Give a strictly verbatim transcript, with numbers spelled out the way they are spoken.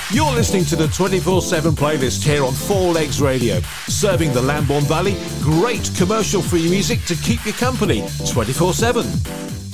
You're listening to the twenty-four seven playlist here on Four Legs Radio, serving the Lambourne Valley great commercial-free music to keep you company twenty-four seven.